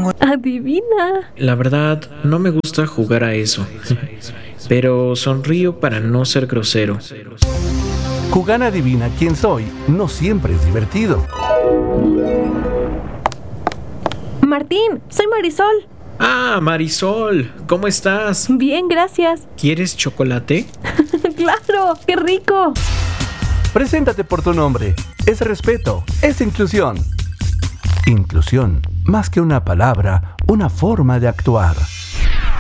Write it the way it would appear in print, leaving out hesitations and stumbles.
Adivina. La verdad, no me gusta jugar a eso. Pero sonrío para no ser grosero. Jugar adivina quién soy no siempre es divertido. Martín, soy Marisol. Ah, Marisol, ¿cómo estás? Bien, gracias. ¿Quieres chocolate? ¡Claro! ¡Qué rico! Preséntate por tu nombre. Es respeto, es inclusión. Inclusión, más que una palabra, una forma de actuar.